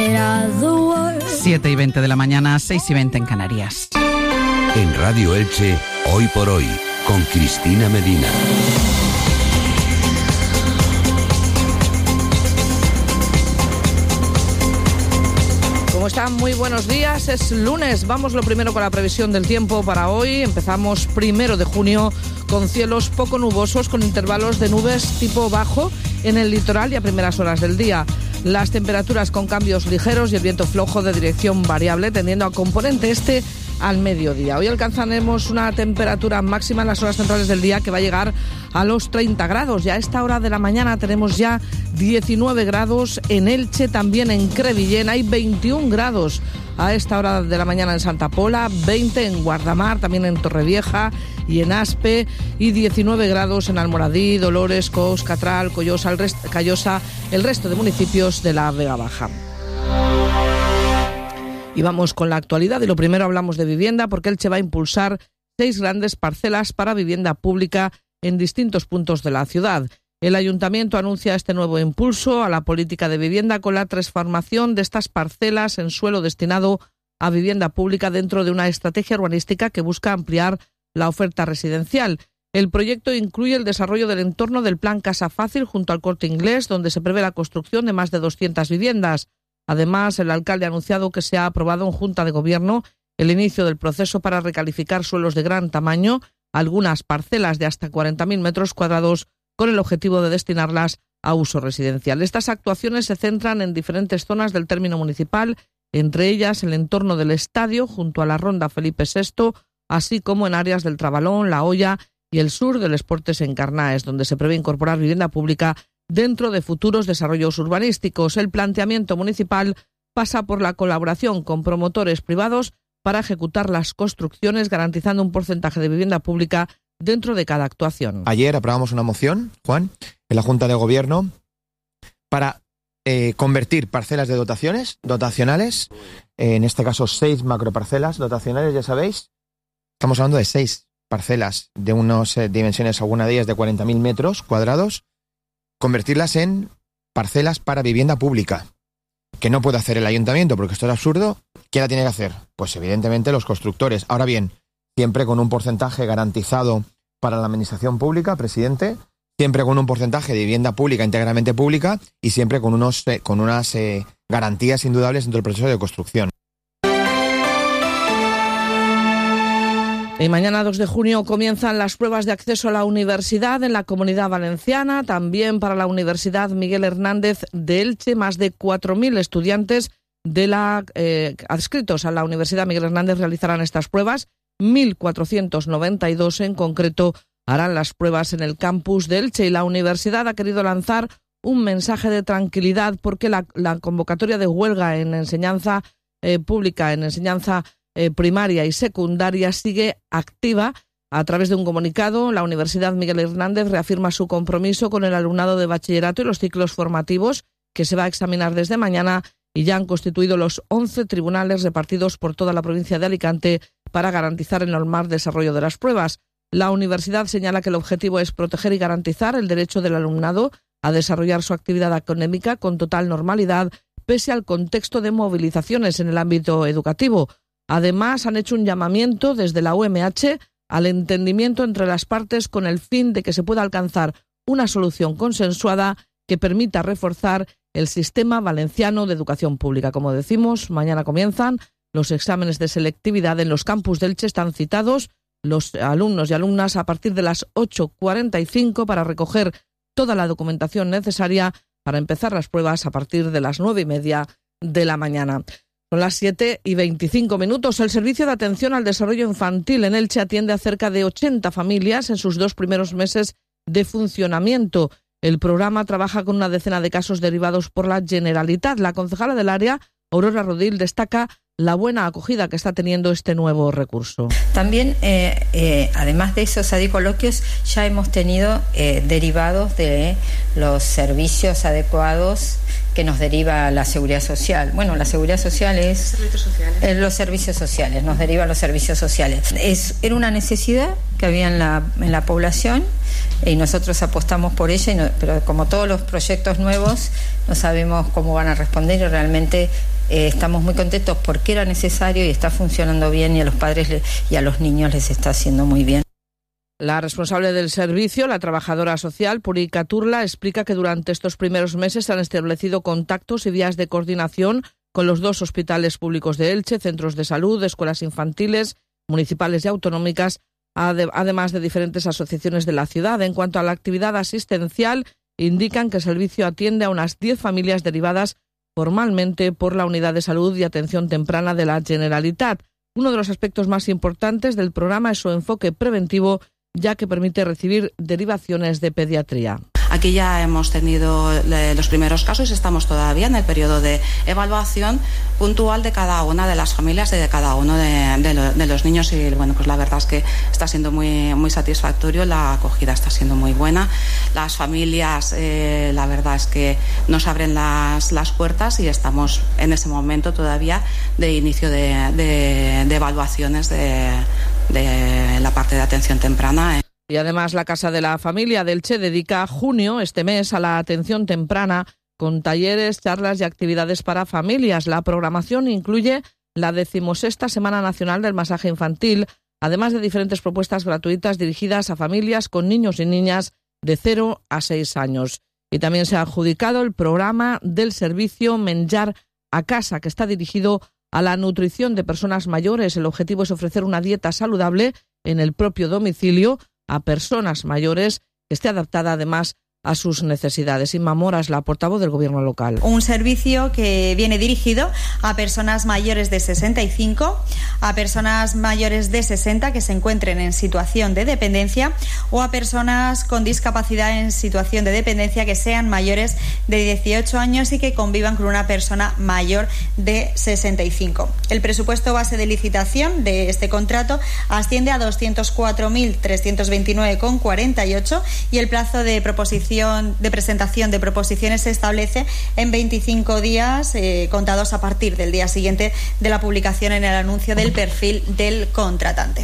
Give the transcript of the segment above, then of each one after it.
7:20 de la mañana, 6:20 en Canarias. En Radio Elche, Hoy por Hoy, con Cristina Medina. ¿Cómo están? Muy buenos días. Es lunes. Vamos lo primero con la previsión del tiempo para hoy. Empezamos 1 de junio con cielos poco nubosos, con intervalos de nubes tipo bajo en el litoral y a primeras horas del día. Las temperaturas con cambios ligeros y el viento flojo de dirección variable, tendiendo a componente este al mediodía. Hoy alcanzaremos una temperatura máxima en las horas centrales del día que va a llegar a los 30 grados. Ya a esta hora de la mañana tenemos ya 19 grados en Elche, también en Crevillén. Hay 21 grados a esta hora de la mañana en Santa Pola, 20 en Guardamar, también en Torrevieja y en Aspe, y 19 grados en Almoradí, Dolores, Cos, Catral, Callosa, el resto de municipios de la Vega Baja. Y vamos con la actualidad, y lo primero hablamos de vivienda, porque Elche va a impulsar 6 grandes parcelas para vivienda pública en distintos puntos de la ciudad. El Ayuntamiento anuncia este nuevo impulso a la política de vivienda con la transformación de estas parcelas en suelo destinado a vivienda pública dentro de una estrategia urbanística que busca ampliar la oferta residencial. El proyecto incluye el desarrollo del entorno del Plan Casa Fácil junto al Corte Inglés, donde se prevé la construcción de más de 200 viviendas. Además, el alcalde ha anunciado que se ha aprobado en Junta de Gobierno el inicio del proceso para recalificar suelos de gran tamaño, algunas parcelas de hasta 40.000 metros cuadrados, con el objetivo de destinarlas a uso residencial. Estas actuaciones se centran en diferentes zonas del término municipal, entre ellas el entorno del estadio, junto a la Ronda Felipe VI, así como en áreas del Trabalón, La Hoya y el sur del Esportes en Carnaes, donde se prevé incorporar vivienda pública dentro de futuros desarrollos urbanísticos. El planteamiento municipal pasa por la colaboración con promotores privados para ejecutar las construcciones, garantizando un porcentaje de vivienda pública dentro de cada actuación. Ayer aprobamos una moción, Juan, en la Junta de Gobierno para convertir parcelas de dotacionales, en este caso 6 macroparcelas dotacionales, ya sabéis. Estamos hablando de 6 parcelas de unas dimensiones, algunas de ellas de 40.000 metros cuadrados, convertirlas en parcelas para vivienda pública, que no puede hacer el ayuntamiento porque esto es absurdo. ¿Quién la tiene que hacer? Pues evidentemente los constructores. Ahora bien, siempre con un porcentaje garantizado para la administración pública, presidente, siempre con un porcentaje de vivienda pública íntegramente pública y siempre con unas garantías indudables dentro del proceso de construcción. Y mañana 2 de junio comienzan las pruebas de acceso a la universidad en la Comunidad Valenciana, también para la Universidad Miguel Hernández de Elche. Más de 4.000 estudiantes adscritos a la Universidad Miguel Hernández realizarán estas pruebas. 1.492 en concreto harán las pruebas en el campus de Elche, y la universidad ha querido lanzar un mensaje de tranquilidad porque la convocatoria de huelga en enseñanza pública, en enseñanza primaria y secundaria sigue activa. A través de un comunicado, la Universidad Miguel Hernández reafirma su compromiso con el alumnado de bachillerato y los ciclos formativos que se va a examinar desde mañana, y ya han constituido los 11 tribunales repartidos por toda la provincia de Alicante para garantizar el normal desarrollo de las pruebas. La universidad señala que el objetivo es proteger y garantizar el derecho del alumnado a desarrollar su actividad académica con total normalidad, pese al contexto de movilizaciones en el ámbito educativo. Además, han hecho un llamamiento desde la UMH al entendimiento entre las partes con el fin de que se pueda alcanzar una solución consensuada que permita reforzar el sistema valenciano de educación pública. Como decimos, mañana comienzan los exámenes de selectividad en los campus de Elche. Están citados los alumnos y alumnas a partir de las 8:45 para recoger toda la documentación necesaria para empezar las pruebas a partir de las 9:30 de la mañana. Son las 7:25. El Servicio de Atención al Desarrollo Infantil en Elche atiende a cerca de 80 familias en sus 2 primeros meses de funcionamiento. El programa trabaja con una decena de casos derivados por la Generalitat. La concejala del área, Aurora Rodil, destaca la buena acogida que está teniendo este nuevo recurso. También, además de esos adicoloquios, ya hemos tenido derivados de los servicios adecuados que nos deriva la Seguridad Social. Bueno, la Seguridad Social es... los servicios sociales, nos derivan los servicios sociales. Era una necesidad que había en la población y nosotros apostamos por ella, pero como todos los proyectos nuevos, no sabemos cómo van a responder y realmente estamos muy contentos porque era necesario y está funcionando bien, y a los padres y a los niños les está haciendo muy bien. La responsable del servicio, la trabajadora social, Purica Turla, explica que durante estos primeros meses se han establecido contactos y vías de coordinación con los 2 hospitales públicos de Elche, centros de salud, escuelas infantiles, municipales y autonómicas, además de diferentes asociaciones de la ciudad. En cuanto a la actividad asistencial, indican que el servicio atiende a unas 10 familias derivadas formalmente por la Unidad de Salud y Atención Temprana de la Generalitat. Uno de los aspectos más importantes del programa es su enfoque preventivo, ya que permite recibir derivaciones de pediatría. Aquí ya hemos tenido los primeros casos y estamos todavía en el periodo de evaluación puntual de cada una de las familias y de cada uno de los niños, y bueno, pues la verdad es que está siendo muy, muy satisfactorio, la acogida está siendo muy buena. Las familias, la verdad es que nos abren las puertas y estamos en ese momento todavía de inicio de evaluaciones de la parte de atención temprana. Y además la Casa de la Familia de Elche dedica junio, este mes, a la atención temprana con talleres, charlas y actividades para familias. La programación incluye la 16ª Semana Nacional del Masaje Infantil, además de diferentes propuestas gratuitas dirigidas a familias con niños y niñas de 0 a 6 años. Y también se ha adjudicado el programa del servicio Menjar a Casa, que está dirigido a la nutrición de personas mayores. El objetivo es ofrecer una dieta saludable en el propio domicilio a personas mayores, que esté adaptada además a sus necesidades. Inma Moras, la portavoz del Gobierno local. Un servicio que viene dirigido a personas mayores de 65, a personas mayores de 60 que se encuentren en situación de dependencia, o a personas con discapacidad en situación de dependencia que sean mayores de 18 años y que convivan con una persona mayor de 65. El presupuesto base de licitación de este contrato asciende a 204.329,48 y el plazo de presentación de proposiciones se establece en 25 días contados a partir del día siguiente de la publicación en el anuncio del perfil del contratante.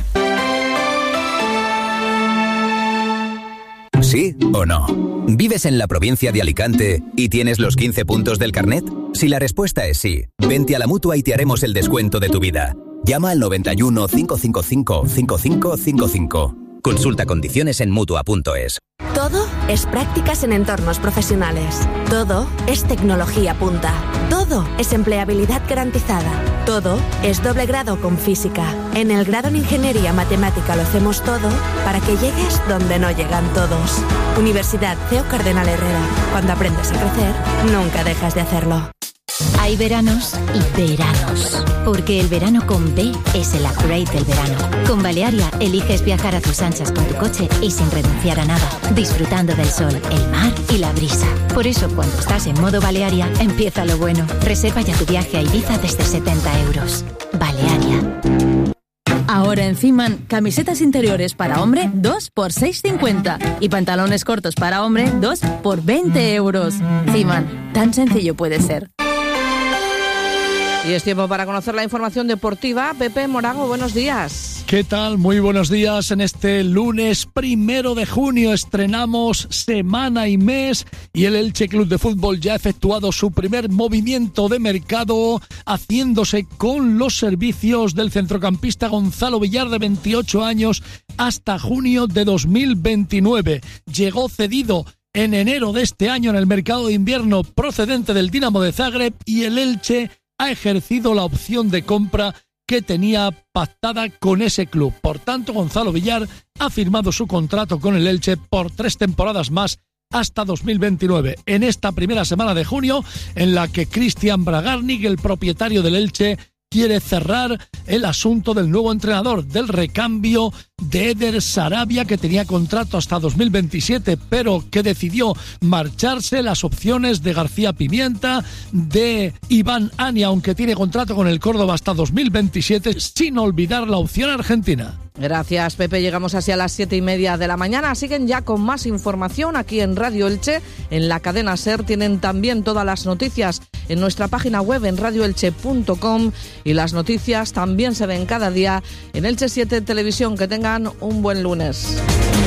¿Sí o no? ¿Vives en la provincia de Alicante y tienes los 15 puntos del carnet? Si la respuesta es sí, vente a la Mutua y te haremos el descuento de tu vida. Llama al 91 555 5555. Consulta condiciones en Mutua.es. Todo es prácticas en entornos profesionales. Todo es tecnología punta. Todo es empleabilidad garantizada. Todo es doble grado con física. En el grado en Ingeniería Matemática lo hacemos todo para que llegues donde no llegan todos. Universidad CEO Cardenal Herrera. Cuando aprendes a crecer, nunca dejas de hacerlo. Hay veranos y veranos, porque el verano con B es el upgrade del verano. Con Balearia eliges viajar a tus anchas con tu coche y sin renunciar a nada, disfrutando del sol, el mar y la brisa. Por eso, cuando estás en modo Balearia, empieza lo bueno. Reserva ya tu viaje a Ibiza desde 70 euros. Balearia. Ahora en Fiman, camisetas interiores para hombre 2 por 6,50 y pantalones cortos para hombre 2 por 20 euros. Fiman, tan sencillo puede ser. Y es tiempo para conocer la información deportiva. Pepe Morago, buenos días. ¿Qué tal? Muy buenos días. En este lunes 1 de junio estrenamos semana y mes y el Elche Club de Fútbol ya ha efectuado su primer movimiento de mercado, haciéndose con los servicios del centrocampista Gonzalo Villar, de 28 años, hasta junio de 2029. Llegó cedido en enero de este año en el mercado de invierno procedente del Dinamo de Zagreb, y el Elche ha ejercido la opción de compra que tenía pactada con ese club. Por tanto, Gonzalo Villar ha firmado su contrato con el Elche por 3 temporadas más hasta 2029. En esta primera semana de junio, en la que Cristian Bragarnik, el propietario del Elche, quiere cerrar el asunto del nuevo entrenador, del recambio de Eder Sarabia, que tenía contrato hasta 2027, pero que decidió marcharse. Las opciones de García Pimienta, de Iván Ania, aunque tiene contrato con el Córdoba hasta 2027, sin olvidar la opción argentina. Gracias, Pepe. Llegamos así a las 7:30 de la mañana. Siguen ya con más información aquí en Radio Elche, en la cadena SER. Tienen también todas las noticias en nuestra página web en radioelche.com, y las noticias también se ven cada día en Elche 7 Televisión. Que tengan un buen lunes.